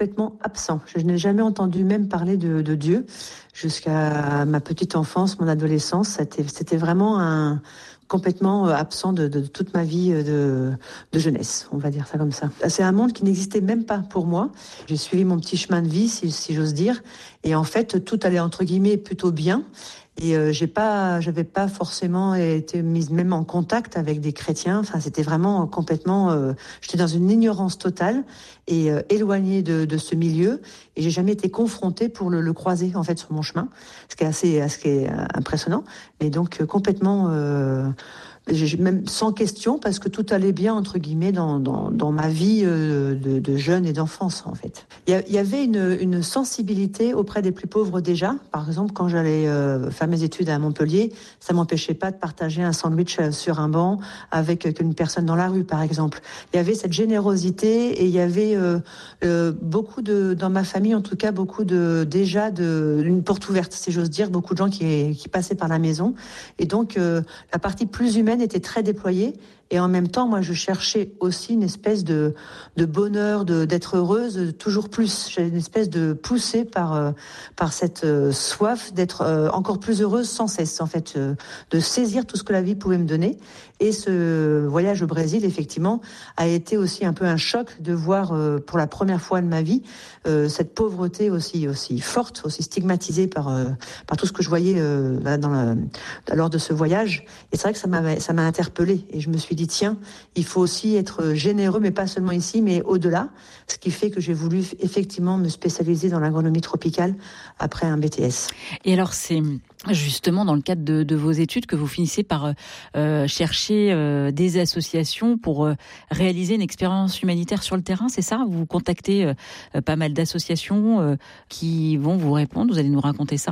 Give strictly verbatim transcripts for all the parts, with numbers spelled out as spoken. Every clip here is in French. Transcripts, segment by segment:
complètement absent. Je n'ai jamais entendu même parler de, de Dieu jusqu'à ma petite enfance, mon adolescence. C'était, c'était vraiment un complètement absent de, de, de toute ma vie de, de jeunesse, on va dire ça comme ça. C'est un monde qui n'existait même pas pour moi. J'ai suivi mon petit chemin de vie, si, si j'ose dire, et en fait, tout allait entre guillemets plutôt bien. Et euh, j'ai pas, j'avais pas forcément été mise même en contact avec des chrétiens. Enfin, c'était vraiment complètement. Euh, j'étais dans une ignorance totale et euh, éloignée de, de ce milieu. Et j'ai jamais été confrontée pour le, le croiser en fait sur mon chemin, ce qui est assez, ce qui est impressionnant. Mais donc euh, complètement. Euh, même sans question, parce que tout allait bien, entre guillemets, dans, dans, dans ma vie euh, de, de jeune et d'enfance, en fait. Il y, y avait une, une sensibilité auprès des plus pauvres déjà. Par exemple, quand j'allais euh, faire mes études à Montpellier, ça m'empêchait pas de partager un sandwich sur un banc avec une personne dans la rue, par exemple. Il y avait cette générosité et il y avait euh, euh, beaucoup de, dans ma famille, en tout cas, beaucoup de, déjà, de, une porte ouverte, si j'ose dire, beaucoup de gens qui, qui passaient par la maison. Et donc, euh, la partie plus humaine était très déployée et en même temps, moi, je cherchais aussi une espèce de, de bonheur, de, d'être heureuse, toujours plus. J'avais une espèce de poussée par, euh, par cette euh, soif d'être euh, encore plus heureuse sans cesse, en fait, euh, de saisir tout ce que la vie pouvait me donner. Et ce voyage au Brésil, effectivement, a été aussi un peu un choc de voir, euh, pour la première fois de ma vie, euh, cette pauvreté aussi, aussi forte, aussi stigmatisée par, euh, par tout ce que je voyais euh, dans la, lors de ce voyage. Et c'est vrai que ça m'a, ça m'a interpellée. Et je me suis dit, tiens, il faut aussi être généreux, mais pas seulement ici, mais au-delà. Ce qui fait que j'ai voulu effectivement me spécialiser dans l'agronomie tropicale après un B T S. Et alors, c'est justement dans le cadre de, de vos études que vous finissez par euh, chercher euh, des associations pour euh, réaliser une expérience humanitaire sur le terrain, c'est ça ? Vous contactez euh, pas mal d'associations euh, qui vont vous répondre, vous allez nous raconter ça ?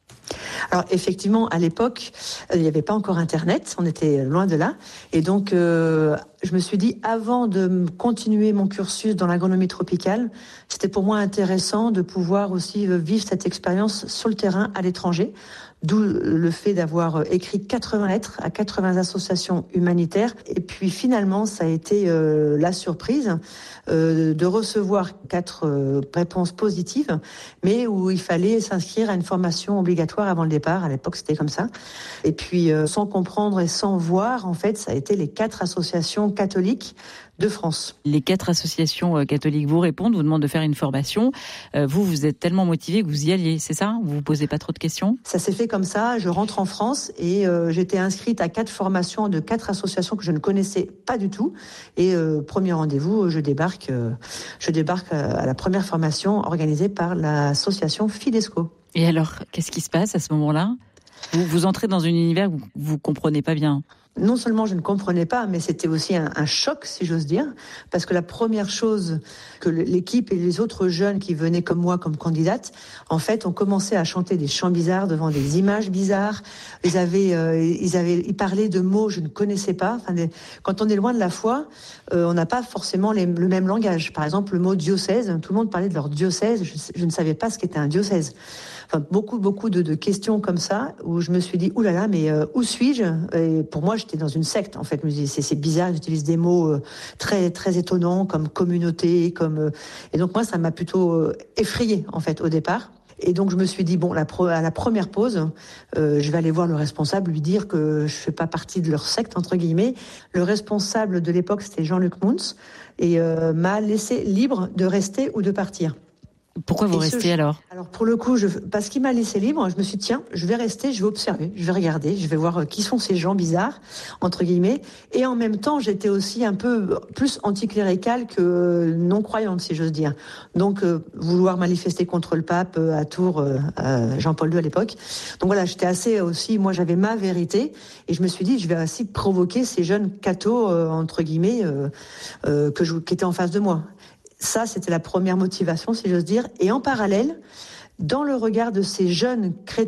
Alors effectivement, à l'époque, il n'y avait pas encore Internet, on était loin de là. Et donc, euh, je me suis dit, avant de continuer mon cursus dans l'agronomie tropicale, c'était pour moi intéressant de pouvoir aussi vivre cette expérience sur le terrain à l'étranger. D'où le fait d'avoir écrit quatre-vingts lettres à quatre-vingts associations humanitaires. Et puis finalement, ça a été euh, la surprise euh, de recevoir quatre euh, réponses positives, mais où il fallait s'inscrire à une formation obligatoire avant le départ. À l'époque, c'était comme ça. Et puis, euh, sans comprendre et sans voir, en fait, ça a été les quatre associations catholiques de France. Les quatre associations catholiques vous répondent, vous demandent de faire une formation. Euh, vous, vous êtes tellement motivé que vous y alliez, c'est ça ? Vous vous posez pas trop de questions ? Ça s'est fait comme ça. Je rentre en France et euh, j'étais inscrite à quatre formations de quatre associations que je ne connaissais pas du tout. Et euh, premier rendez-vous, je débarque, euh, je débarque à la première formation organisée par l'association Fidesco. Et alors, qu'est-ce qui se passe à ce moment-là ? Vous, vous entrez dans un univers où vous ne comprenez pas bien. Non seulement je ne comprenais pas, mais c'était aussi un, un choc, si j'ose dire, parce que la première chose que l'équipe et les autres jeunes qui venaient comme moi, comme candidates, en fait, ont commencé à chanter des chants bizarres devant des images bizarres. Ils avaient, euh, ils avaient, ils parlaient de mots que je ne connaissais pas. Enfin, des, quand on est loin de la foi, euh, on n'a pas forcément les, le même langage. Par exemple, le mot diocèse, tout le monde parlait de leur diocèse. Je, je ne savais pas ce qu'était un diocèse. Enfin, beaucoup, beaucoup de, de questions comme ça, où je me suis dit, oulala, là là, mais euh, où suis-je ? Et pour moi, j'étais dans une secte, en fait. Je me dis, c'est, c'est bizarre, j'utilise des mots euh, très, très étonnants, comme communauté, comme... Euh... Et donc, moi, ça m'a plutôt euh, effrayée, en fait, au départ. Et donc, je me suis dit, bon, la pro- à la première pause, euh, je vais aller voir le responsable, lui dire que je fais pas partie de leur secte, entre guillemets. Le responsable de l'époque, c'était Jean-Luc Mouns, et euh, m'a laissé libre de rester ou de partir. Pourquoi vous et restez ce, alors Alors pour le coup, je, parce qu'il m'a laissé libre, je me suis dit, tiens, je vais rester, je vais observer, je vais regarder, je vais voir euh, qui sont ces gens bizarres, entre guillemets. Et en même temps, j'étais aussi un peu plus anticléricale que euh, non-croyante, si j'ose dire. Donc, euh, vouloir manifester contre le pape euh, à Tours, euh, à Jean-Paul deux à l'époque. Donc voilà, j'étais assez aussi, moi j'avais ma vérité, et je me suis dit, je vais aussi provoquer ces jeunes cathos, euh, entre guillemets, euh, euh, que je, qui étaient en face de moi. Ça, c'était la première motivation, si j'ose dire. Et en parallèle, dans le regard de ces jeunes chrétiens,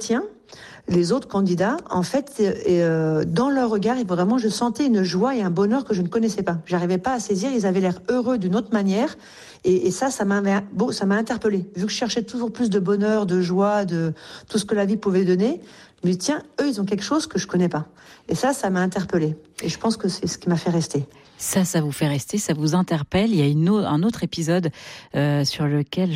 les autres candidats, en fait, et, euh, dans leur regard, et vraiment, je sentais une joie et un bonheur que je ne connaissais pas. J'arrivais pas à saisir. Ils avaient l'air heureux d'une autre manière, et, et ça, ça m'a, bon, ça m'a interpellée. Vu que je cherchais toujours plus de bonheur, de joie, de tout ce que la vie pouvait donner, je me dis tiens, eux, ils ont quelque chose que je connais pas. Et ça, ça m'a interpellée. Et je pense que c'est ce qui m'a fait rester. Ça, ça vous fait rester, ça vous interpelle. Il y a une o- un autre épisode euh, sur lequel